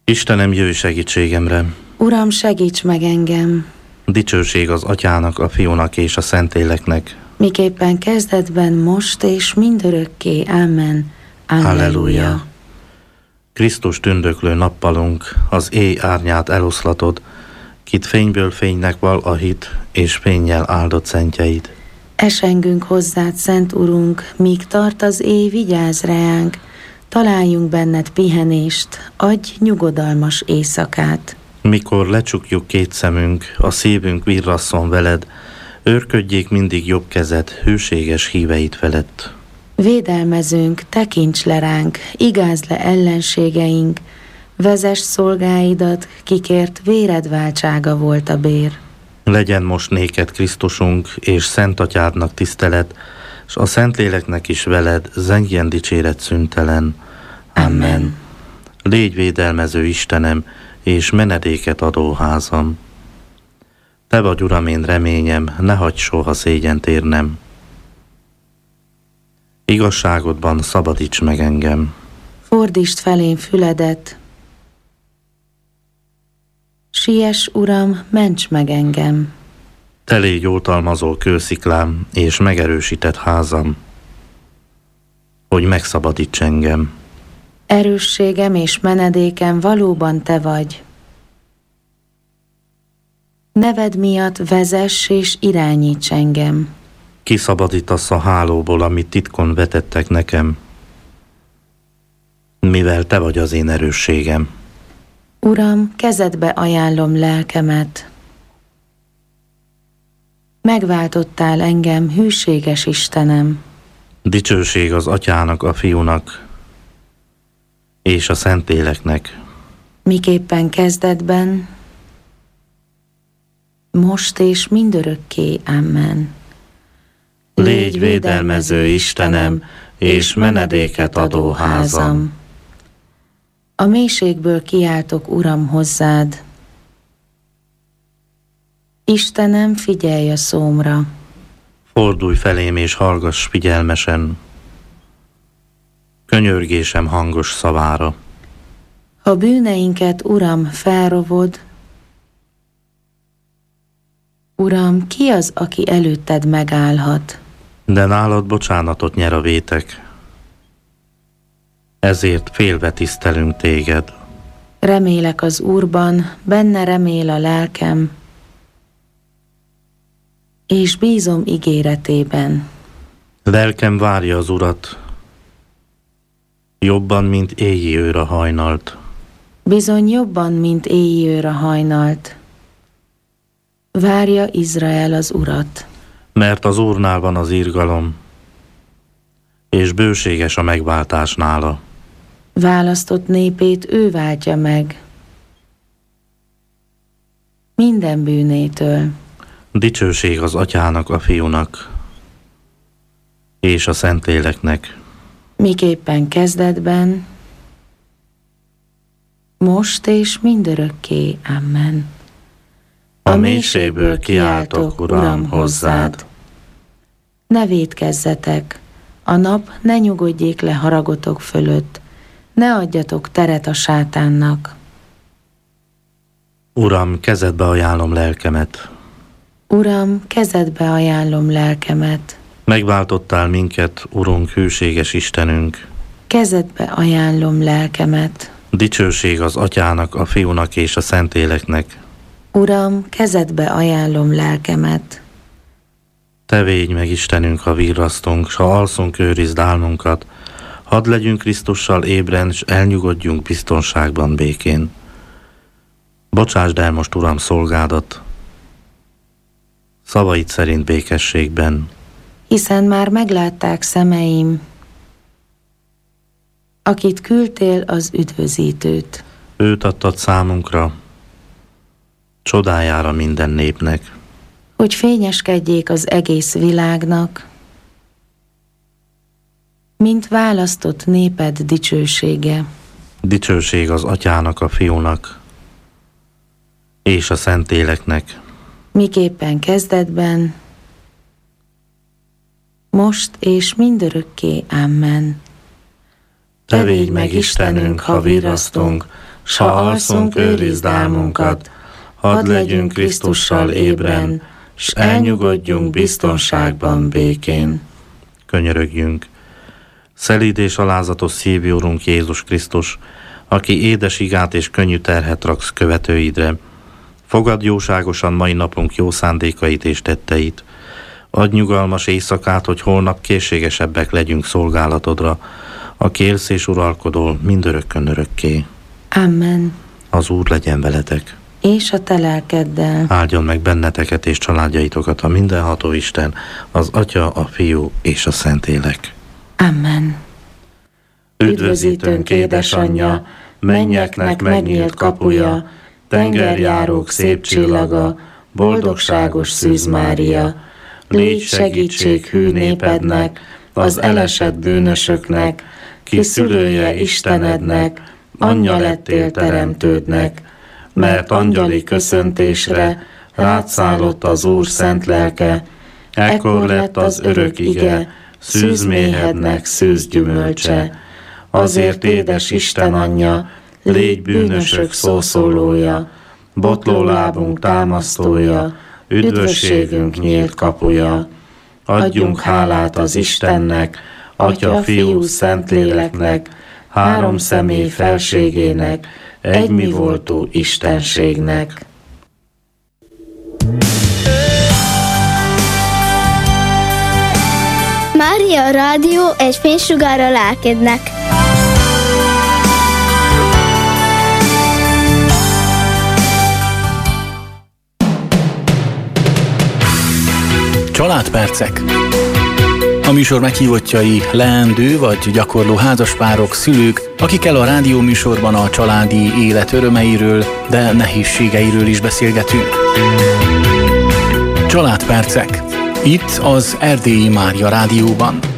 Istenem, jöjj segítségemre! Uram, segíts meg engem! Dicsőség az Atyának, a Fiúnak és a Szentléleknek. Miképpen kezdetben, most és mindörökké. Amen. Halleluja! Krisztus tündöklő nappalunk, az éj árnyát eloszlatod, kit fényből fénynek val a hit, és fénnyel áldott szentjeid. Esengünk hozzád, Szent Urunk, míg tart az éj, vigyázz reánk, találjunk benned pihenést, adj nyugodalmas éjszakát. Mikor lecsukjuk két szemünk, a szívünk virrasszon veled, őrködjék mindig jobb kezed, hűséges híveid felett. Védelmezünk, tekints le ránk, igázd le ellenségeink, vezess szolgáidat, kikért véred váltsága volt a bér. Legyen most néked Krisztusunk, és Szent Atyádnak tisztelet, s a Szentléleknek is veled zengjen dicséret szüntelen. Amen. Légy védelmező Istenem, és menedéket adó házam. Te vagy, Uram, én reményem, ne hagyj soha szégyent érnem. Igazságodban szabadíts meg engem. Fordítsd felém füledet, siess, Uram, ments meg engem. Te légy oltalmazó kősziklám, és megerősített házam, hogy megszabadíts engem. Erősségem és menedékem valóban te vagy. Neved miatt vezess és irányíts engem. Kiszabadítasz a hálóból, amit titkon vetettek nekem, mivel te vagy az én erősségem. Uram, kezedbe ajánlom lelkemet. Megváltottál engem, hűséges Istenem. Dicsőség az Atyának, a Fiúnak és a Szentléleknek. Miképpen kezdetben, most és mindörökké. Amen. Légy védelmező Istenem, és menedéket adó házam. A mélységből kiáltok, Uram, hozzád. Istenem, figyelj a szómra. Fordulj felém és hallgass figyelmesen, könyörgésem hangos szavára. Ha bűneinket, Uram, felrovod, Uram, ki az, aki előtted megállhat? De nálad bocsánatot nyer a vétek, ezért félve tisztelünk téged. Remélek az Úrban, benne remél a lelkem, és bízom ígéretében. Lelkem várja az Urat, jobban, mint éjjé őr a hajnalt. Bizony jobban, mint éjjé őr a hajnalt. Várja Izrael az Urat. Mert az Úrnál van az irgalom, és bőséges a megváltás nála. Választott népét ő váltja meg minden bűnétől. Dicsőség az Atyának, a Fiúnak és a Szentléleknek. Miképpen kezdetben, most és mindörökké. Amen. A mélységből kiáltok, Uram, hozzád. Ne vétkezzetek, a nap ne nyugodjék le haragotok fölött, ne adjatok teret a sátánnak. Uram, kezedbe ajánlom lelkemet. Uram, kezedbe ajánlom lelkemet. Megváltottál minket, Urunk, hűséges Istenünk. Kezedbe ajánlom lelkemet. Dicsőség az Atyának, a Fiúnak és a Szentléleknek. Uram, kezedbe ajánlom lelkemet. Te védj meg, Istenünk, ha virrasztunk, s ha alszunk, őrizd álmunkat. Hadd legyünk Krisztussal ébren, s elnyugodjunk biztonságban, békén. Bocsásd el most, Uram, szolgádat, szavaid szerint békességben. Hiszen már meglátták szemeim, akit küldtél, az üdvözítőt. Őt adtad számunkra, csodájára minden népnek. Hogy fényeskedjék az egész világnak, mint választott néped dicsősége. Dicsőség az Atyának, a Fiúnak és a Szentléleknek. Miképpen kezdetben, most és mindörökké. Amen. Te védj meg, Istenünk, ha virrasztunk, s ha alszunk, őrizd álmunkat. Hadd legyünk Krisztussal ébren, s elnyugodjunk biztonságban, békén. Könyörögjünk. Szelíd és alázatos szívű Urunk Jézus Krisztus, aki édes igát és könnyű terhet raksz követőidre, fogadd jóságosan mai napunk jó szándékait és tetteit. Adj nyugalmas éjszakát, hogy holnap készségesebbek legyünk szolgálatodra, aki élsz és uralkodol mindörökkön örökké. Amen. Az Úr legyen veletek. És a te lelkeddel. Áldjon meg benneteket és családjaitokat a mindenható Isten, az Atya, a Fiú és a Szentlélek. Amen. Üdvözítőnk édesanyja, mennyeknek megnyílt kapuja, tengerjárók szép csillaga, boldogságos Szűz Mária, légy segítség hű népednek, az elesett bűnösöknek, ki szülője Istenednek, anyja lettél teremtődnek, mert angyali köszöntésre rád szállott az Úr szent lelke, ekkor lett az örök ige, szűz méhednek szűz gyümölcse. Azért édes Isten anyja, légy bűnösök szószólója, botló lábunk támasztója, üdvösségünk nyílt kapuja. Adjunk hálát az Istennek, Atya, Fiú, Szentléleknek, három személy felségének, egymivoltú Istenségnek. Mária Rádió egy fénysugár a lelkednek. Családpercek. A műsor meghívottjai leendő vagy gyakorló házaspárok, szülők, akikkel a rádióműsorban a családi élet örömeiről, de nehézségeiről is beszélgetünk. Családpercek. Itt az Erdélyi Mária Rádióban.